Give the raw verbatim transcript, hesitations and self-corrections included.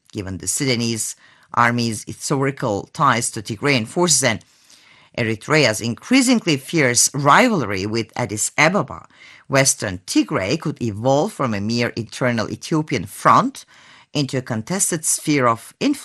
Given the Sudanese army's historical ties to Tigrayan forces and Eritrea's increasingly fierce rivalry with Addis Ababa, Western Tigray could evolve from a mere internal Ethiopian front into a contested sphere of influence.